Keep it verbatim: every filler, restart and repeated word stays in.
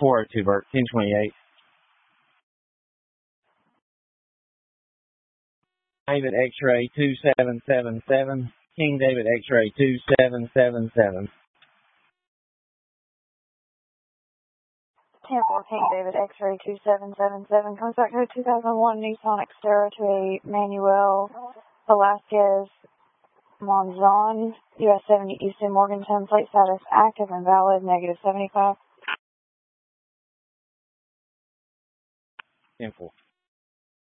four oh two, Bert, ten twenty-eight. David X-ray two seven seven seven. King David X-ray two seven seven seven. ten four King David X-ray two seven seven seven. Contact code two thousand one Nissan Xterra to a Manuel Velasquez Monzon, U S seventy Easton Morganton, plate status active and valid, negative seventy-five. ten four.